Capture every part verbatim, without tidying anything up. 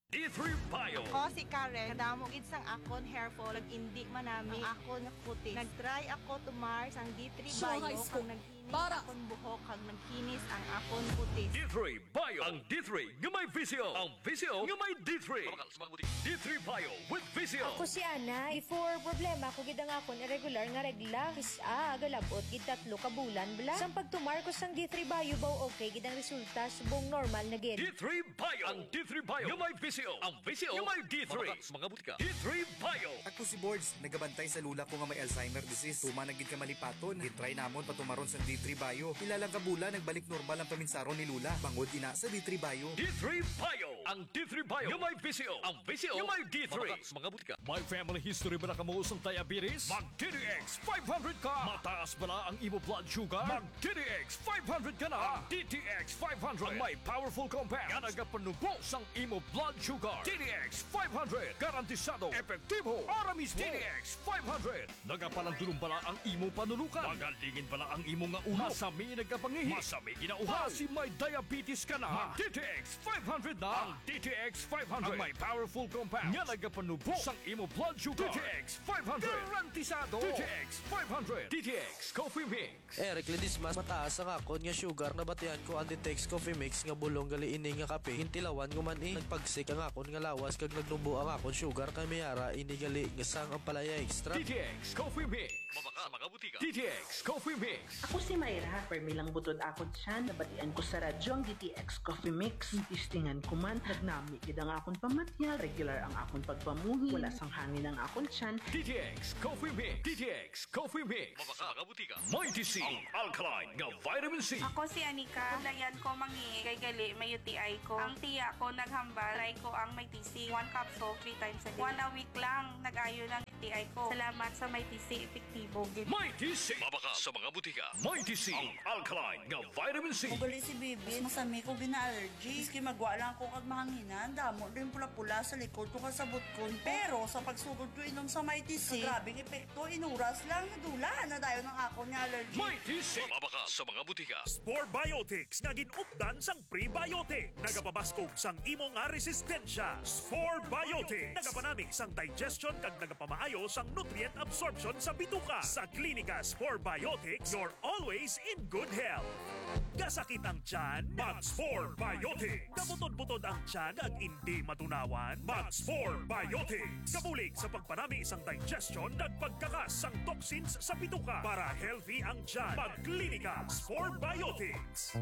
D three Bio. Ako si Karen, kadamo gid sang akon hair fall, indi manami ang akon puti. Nag-try ako tumar sang D three So, Bio high school. kag nagkinis Para. akon buhok kag nagkinis ang akon puti. D three Bio. Ang D three nga may visio. Ang visio nga may D three. D three Bio with visio. Ako si Ana, before problema ko gid ang akon irregular nga regla, kisa galabot gid tatlo ka bulan bla. Sang pagtumar ko sang D three Bio baw okay gid ang resulta subong normal na gid. D three Bio. Ang D three Bio nga may visio. Ang visio nga may D three. Mga butika. D three Bio. Ako si Boards, nagabantay sa lula ko nga may Alzheimer disease. Tuma na gid ka malipaton. Gitry namon patumaron sa D three Bio. Ilalang kabula nagbalik normal ang paminsaron ni lula. Bangod ina sa D three Bio. D three Bio. Ang D three Bio nga may visio. Ang visio nga may D three. Mga butika. May family history ba na kamuos ng diabetes? Mag D D X five hundred ka. Mataas ba na ang imo blood sugar? Mag D D X five hundred ka na. Ang D T X five hundred ang may powerful compound nga nagapanubo sang imo blood sugar. D D X five hundred garantisado epektibo para mismo. D D X five hundred nagapalandulong bala ang imo panulukan. Magalingin bala ang imo nga ulo. Masami nagapangihis. Masami ginauhaw. Kasi may diabetes ka na. D T X five hundred na. Ang D T X five hundred ang may powerful compound nga nagapanubo sang imo blood sugar. D T X five hundred garantisado. D T X five hundred. D T X Coffee Mix. Eric Ledismas, mataas ang akon nga sugar na batian ko ang Ditex Coffee Mix nga bulong gali ini nga kape. Hintilawan ko man eh. Nagpagsik ang akon nga lawas kag nagnubo ang akon sugar kay mayara ini gali nga sang ang palaya extra. D T X Coffee Mix. Mabaka sa mga butika. D T X Coffee Mix. Ako si Mayra, permilang butod ako dyan, nabatian ko sa radyo ang D T X Coffee Mix. Tistingan ko man, nagnami gid ang akon pamatyal, regular ang akon pagpamuhi, wala sang hangin ang akon tiyan. D T X Coffee Mix. D T X Coffee Mix. Mabaka sa mga butika. Mighty C. Ang alkaline nga vitamin C. Ako si Anika, layan ko mangi kay gali may U T I ko. Ang tiya ko naghambal, try ko ang may T C. One capsule, three times a day. One a week lang, nag-ayo ng U T I ko. Salamat sa may T C, epektibo gid. Mighty C. Mabaka sa mga butika. Mighty C. Ang alkaline nga vitamin C. Ugali si Bibi, masami ko gina-allergy. Iski magwa lang ko kag mahanginan, damo din pula-pula sa likod ko kasabot ko. Pero sa pagsugod ko inom sa Mighty C, grabing epekto, inuras lang, nadula na dayon ng ako niya allergy. Mighty C. Mabaka sa mga butika. Spore Biotics nga ginupdan sang prebiotic. Nagapabaskog sang imo nga resistensya. Spore Biotics. Nagapanami sang digestion kag nagapamaayo sang nutrient absorption sa bituka. Sa Klinika Spore Biotics, you're always in good health. Gasakit ang tiyan, mag-Spore Biotics. Kabutod-butod ang tiyan ag hindi matunawan, mag-Spore Biotics. Kabulig sa pagpanami isang digestion ag pagkakas sang toxins sa bituka para healthy ang tiyan. Mag-Klinika Spore Biotics.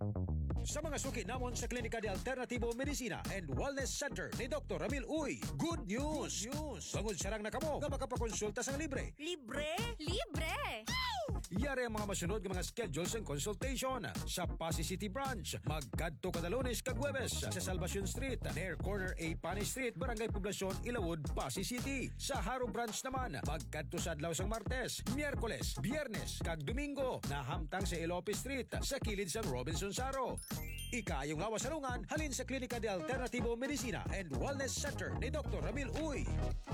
Sa mga suki namon sa Klinika de Alternativo Medicina and Wellness Center ni Doctor Ramil Uy, good news! Good news! Bangod sarang na kamo nga makapakonsulta sang libre. Libre? Libre! Yari ang mga masunod ng mga schedules and consultation sa Pasay City Branch. Magkadto kada Lunes kag Huwebes sa Salvacion Street, near corner A Pani Street, Barangay Poblacion, Ilawod, Pasay City. Sa Haro Branch naman, magkadto sa adlaw sang Martes, Miyerkules, Biyernes kag Domingo na hamtang sa Ilope Street sa kilid sang Robinson Saro. Ikayong lawas salungan halin sa Klinika de Alternativo Medicina and Wellness Center ni Doctor Ramil Uy.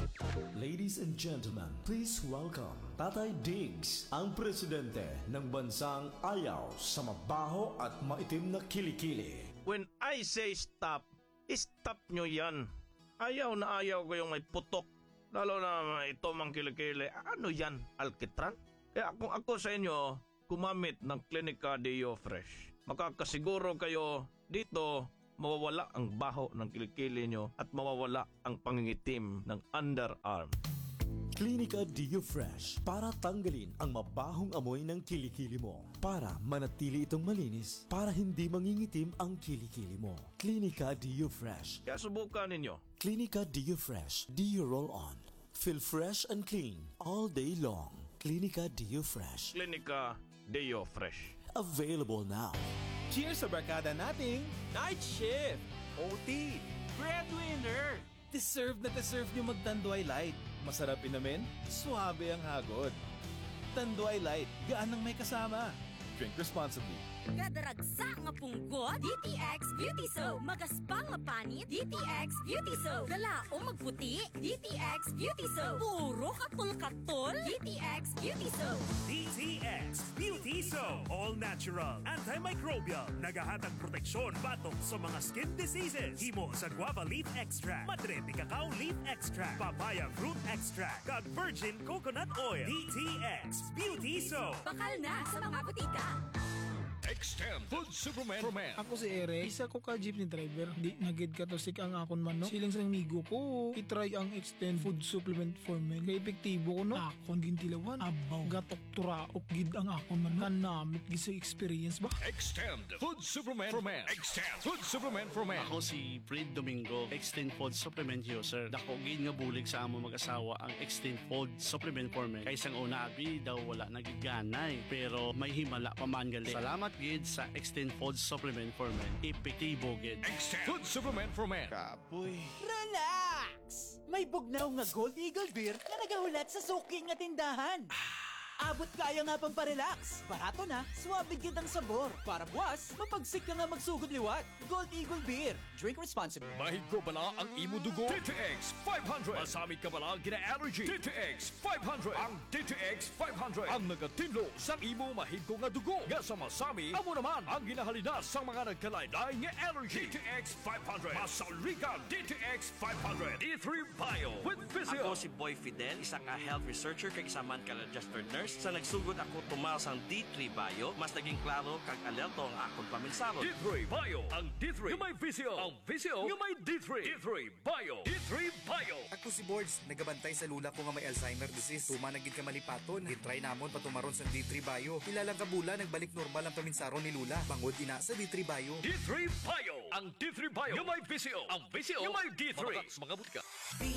Ladies and gentlemen, please welcome Tatay Diggs, ang presidente ng bansang ayaw sa mabaho at maitim na kilikili. When I say stop, stop nyo yan. Ayaw na ayaw ko yung may putok, lalo na ito mang kilikili. Ano yan, alkitran? Kaya kung ako sa inyo, gumamit ng Klinika Deo Fresh. Makakasiguro kayo dito mawawala ang baho ng kilikili nyo at mawawala ang pangingitim ng underarm. Klinika Deo Fresh para tanggalin ang mabahong amoy ng kilikili mo. Para manatili itong malinis, para hindi mangingitim ang kilikili mo. Klinika Deo Fresh. Kaya subukan ninyo. Klinika Deo Fresh. Deo Roll On. Feel fresh and clean all day long. Klinika Deo Fresh. Klinika Deo Fresh. Available now. Cheers sa barkada nating Night Shift, O T, Breadwinner. Deserve na deserve nyo mag-Tanduay Light. Masarap inamin, suabe ang hagod. Tanduay Light, gaan ang may kasama. Drink responsibly. Gadaragsa nga punggot, D T X Beauty Soap. Magaspang nga panit, D T X Beauty Soap. Galaong magputi, D T X Beauty Soap. Puro katol-katol, D T X Beauty Soap. D T X Beauty Soap. All natural, antimicrobial, nagahatag proteksyon batok sa mga skin diseases. Himo sa guava leaf extract, madrete cacao leaf extract, papaya fruit extract, kag virgin coconut oil. D T X Beauty Soap. Bakal na sa mga butika. Extend Food Supplement for Men. Ako si Eric, isa ko ka jeepney driver. Di nagid ka to sik ang akon man, no? Siling sa migo ko, itry ang Extend Food Supplement for Men. Kaya epektibo ko, no? Akon gintilawan, abaw, gatok turaok gid ang akon man, no? Kanamit gid sa experience ba? Extend Food Supplement for Men. Extend Food Supplement for Men. Ako si Fred Domingo, Extend Food Supplement user. Dako gid nga bulig sa amo mag-asawa ang Extend Food Supplement for Men. Kaysang una abi daw wala nagiganay, pero may himala pa man gali. Salamat gid sa Extend Food Supplement for Men. Epektibo gid. Extend Food Supplement for Men. Kapoy. Relax! May bugnaw nga Gold Eagle Beer na nagahulat sa suki nga tindahan. Abot kaya nga pang parelax. Barato na, suwabe gid ang sabor. Para buwas, mapagsik ka nga magsugod liwat. Gold Eagle Beer. Drink responsibly. Mahig ko bala ang imo dugo? D T X five hundred. Masamit ka bala gina-allergy? D T X five hundred. Ang D T X five hundred. Ang nagatinlo sa imo mahig ko nga dugo. Nga sa masami, amo naman ang ginahalina sa mga nagkalaylay nga allergy. D T X five hundred. Masaligan D T X five hundred. D three Bio with Physio. Ako si Boy Fidel, isa ka health researcher kag isa man ka registered nurse. Sa nagsugod ako tumal sang D three Bio, mas naging klaro kag alerto ang akong paminsaro. D three Bio. Ang D three nga may Physio. Ang Physio nga may D three. D three Bio. D three Bio. Ako si Boards, nagabantay sa lula ko nga may Alzheimer disease. Tuma nagid ka malipaton. Gitry namon patumaron sa D three Bio. Ilalang kabula nagbalik normal ang paminsaro ni Lula. Bangod ina sa D three Bio. D three Bio. Ang D three Bio nga may Physio. Ang Physio nga may D three. Mga butika.